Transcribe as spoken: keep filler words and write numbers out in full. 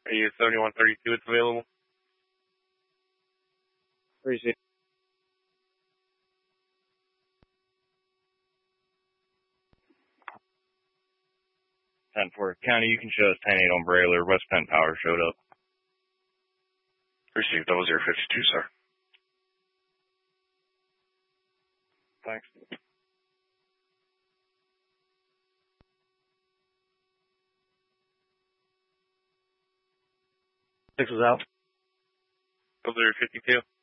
Are you seventy-one thirty-two? It's available. Appreciate it. ten four County, you can show us ten eight on Brailer. West Penn Power showed up. Received double zero fifty-two, sir. Thanks. Six was out. Double zero fifty-two.